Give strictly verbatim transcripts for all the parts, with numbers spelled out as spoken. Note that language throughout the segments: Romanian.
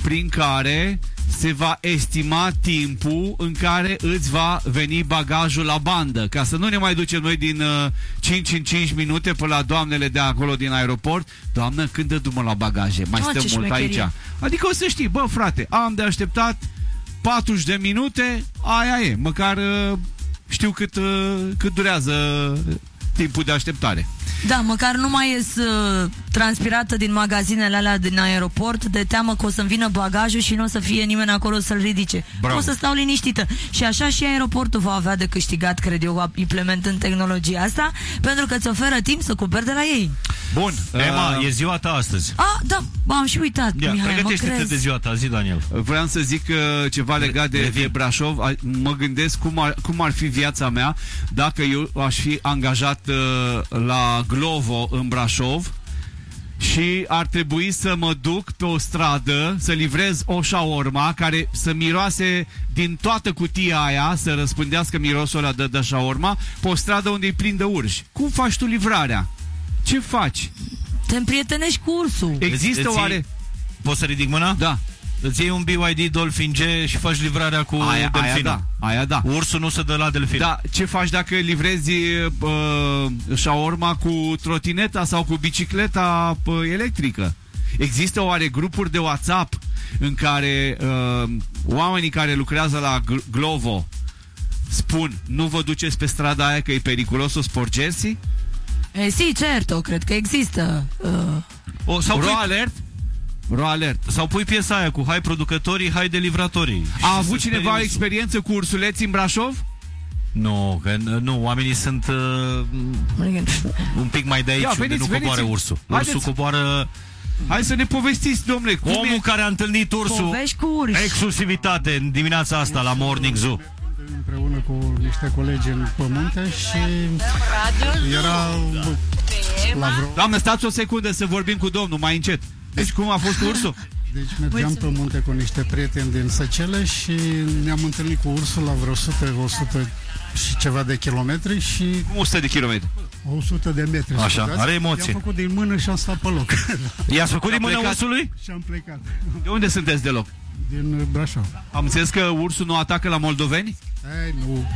prin care se va estima timpul în care îți va veni bagajul la bandă, ca să nu ne mai ducem noi din uh, cinci în cinci minute până la doamnele de acolo din aeroport. Doamnă, când dă drumul la bagaje? Mai Oh, stăm mult șmecherie. aici. Adică o să știi, bă frate, am de așteptat patruzeci de minute, aia e, măcar uh, știu cât, uh, cât durează timpul de așteptare. Da, măcar nu mai ies uh, transpirată din magazinele alea din aeroport, de teamă că o să-mi vină bagajul și nu o să fie nimeni acolo să-l ridice. Bravo. O să stau liniștită. Și așa și aeroportul va avea de câștigat, cred eu, implementând tehnologia asta, pentru că îți oferă timp să cumperi de la ei. Bun, Emma, Uh, e ziua ta astăzi. Ah, da, am și uitat, Ia, Mihai, mă pregătește-te crezi. de ziua ta, zi, Daniel. Vreau să zic uh, ceva legat de, de Brașov. A, mă gândesc cum ar, cum ar fi viața mea dacă eu aș fi angajat uh, la Glovo în Brașov și ar trebui să mă duc pe o stradă să livrez o shawarma care să miroase din toată cutia aia, să răspândească mirosul ăla de, de shawarma pe o stradă unde e plin de urși. Cum faci tu livrarea? Ce faci? Te împrietenești cu ursul. Există Îți- îți oare? iei- Poți să ridic mâna? Da. Îți iei un B Y D Dolphin G și faci livrarea cu Aia, aia delfinul. da. Aia da. Ursul nu se dă la delfin. Da, ce faci dacă livrezi uh, shawarma cu trotineta sau cu bicicleta uh, electrică? Există oare grupuri de WhatsApp în care uh, oamenii care lucrează la Gl- Glovo spun, nu vă duceți pe strada aia că e periculos să sporgeți? E, si, certo, cred că există. Uh, O, sau, Ro pui, alert? Ro alert. sau pui piesa aia cu hai producătorii, hai de livratorii. A Și avut să cineva sperie ursul. experiență cu ursuleți în Brașov? Nu, că nu, oamenii sunt uh, un pic mai de aici, Ia, unde veniți, nu veniți. coboară ursul. Haideți. Ursul coboară... Hai să ne povestiți, domnule, cum Omul e? care a întâlnit ursul, Povești cu urși. exclusivitate în dimineața asta la Morning Zoo. Împreună cu niște colegi în pământe și era la vreo... Doamne, stați o secundă să vorbim cu domnul, mai încet. Deci cum a fost cu ursul? Deci mergeam pe munte cu niște prieteni din Săcele și ne-am întâlnit cu ursul la vreo o sută, o sută și ceva de kilometri și o sută de kilometri. o sută de metri. Așa, scuzați. are emoții. I-am făcut din mână și am stat pe loc. I-ați făcut din A mâna plecat. ursului? Și am plecat. De unde sunteți deloc? Din Brașov. Am înțeles că ursul nu atacă la moldoveni? Ei, nu.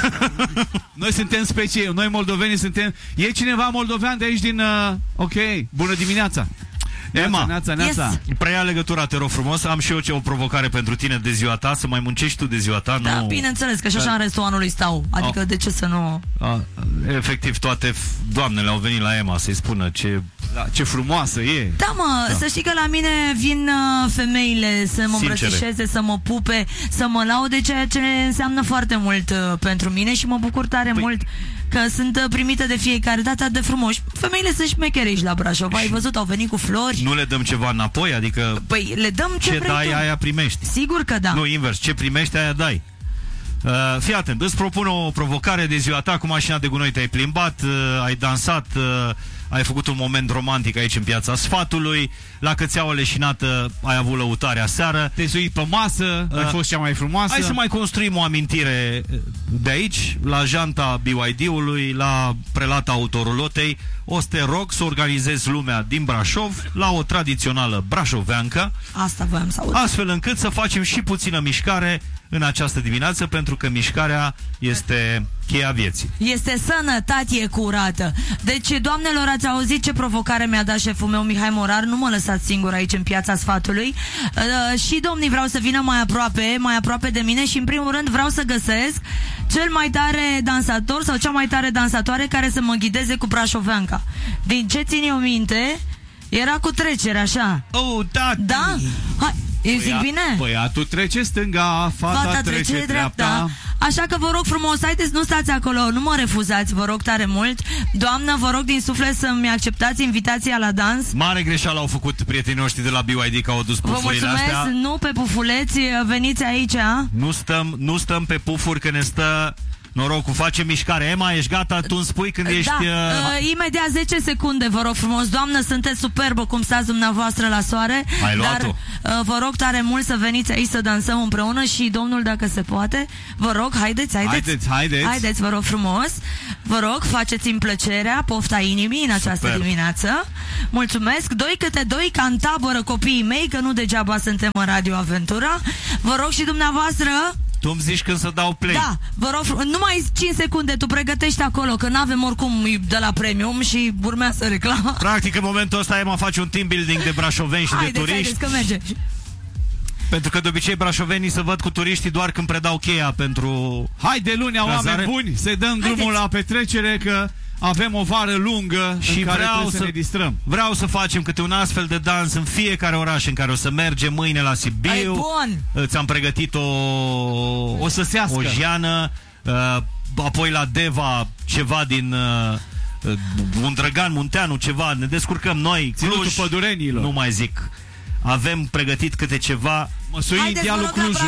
Noi suntem specie, noi moldovenii suntem... E cineva moldovean de aici din... Uh... Ok, bună dimineața! Emma, Neața, neața. Yes. preia legătura, te rog frumos. Am și eu ce o provocare pentru tine de ziua ta, să mai muncești tu de ziua ta. Da, nu... bineînțeles, că și așa în restul anului stau. Adică Oh. de ce să nu... A, efectiv, toate f- doamnele au venit la Emma să-i spună ce... Da, ce frumoasă e! Da, mă, da. Să știi că la mine vin uh, femeile să mă Sincere. îmbrățișeze, să mă pupe, să mă laude, ceea ce înseamnă foarte mult uh, pentru mine și mă bucur tare păi... mult că sunt uh, primite de fiecare dată de frumoși. Femeile sunt șmecherești la Brașov, ai văzut, au venit cu flori. Nu le dăm ceva înapoi? Adică Păi le dăm ce, ce vrei dai, tu. aia primești. Sigur că da. Nu, invers, ce primești, aia dai. Uh, fii atent, îți propun o provocare de ziua ta. Cu mașina de gunoi te-ai plimbat, uh, ai dansat, uh, ai făcut un moment romantic aici în Piața Sfatului, la cățeaua leșinată ai avut lăutarea seară. Te-ai suit pe masă, Uh, ai fost cea mai frumoasă. Hai să mai construim o amintire de aici, la janta B Y D-ului, la prelata autorulotei. O să te rog să organizezi lumea din Brașov la o tradițională brașoveancă, Asta voiam să aud. astfel încât să facem și puțină mișcare în această dimineață, pentru că mișcarea este cheia vieții. Este sănătate curată. Deci, doamnelor, ați auzit ce provocare mi-a dat șeful meu, Mihai Morar. Nu mă lăsați singur aici în Piața Sfatului. Uh, și domnii vreau să vină mai aproape, mai aproape de mine și în primul rând vreau să găsesc cel mai tare dansator sau cea mai tare dansatoare care să mă ghideze cu brașoveanca. Din ce țin eu minte, era cu trecere, așa. Oh, tati! Da? Hai, eu zic bine? Băiatul trece stânga, fata, Fata trece dreapta. Așa că vă rog frumos, haideți, nu stați acolo, nu mă refuzați, vă rog tare mult. Doamnă, vă rog din suflet să-mi acceptați invitația la dans. Mare greșeală au făcut prietenii noștri de la B Y D că au dus Vă pufurile mulțumesc, astea. nu pe pufuleți, veniți aici. Nu stăm, nu stăm pe pufuri, că ne stă Norocul, face mișcare. Emma, ești gata? Tu îmi spui când ești... Da, Uh... uh, imediat zece secunde, vă rog frumos. Doamnă, sunteți superbă cum stați dumneavoastră la soare. Ai dar luat-o. uh, vă rog tare mult să veniți aici să dansăm împreună și domnul, dacă se poate, vă rog, haideți, haideți. Haideți, haideți. Haideți, vă rog frumos. Vă rog, faceți-mi plăcerea, pofta inimii în această Super. dimineață. Mulțumesc. Doi câte doi, ca în tabără copiii mei, că nu degeaba suntem în Radio Aventura. Vă rog și dumneavoastră... Tu îmi zici când să dau play. Da, vă rog, frum- numai cinci secunde, tu pregătești acolo, că n-avem oricum de la premium și urmează reclama. Practic, în momentul ăsta Emma face un team building de brașoveni și Haideți, de turiști. haideți, că merge. Pentru că de obicei brașovenii se văd cu turiștii doar când predau cheia pentru... Haide lunea, Cazare. oameni buni, să dăm drumul Haideți. la petrecere, că avem o vară lungă Și în care vreau trebuie să, să ne distrăm. Vreau să facem câte un astfel de dans în fiecare oraș în care o să mergem mâine la Ai Sibiu. bun! Ți-am pregătit o... O să sească. O jeană, uh, apoi la Deva ceva din... Uh, un Drăgan Munteanu, ceva, ne descurcăm noi. Ținutul Cluj, Pădurenilor. nu mai zic. Avem pregătit câte ceva. Măsui Haideți, vă idealul rog, la Clujului.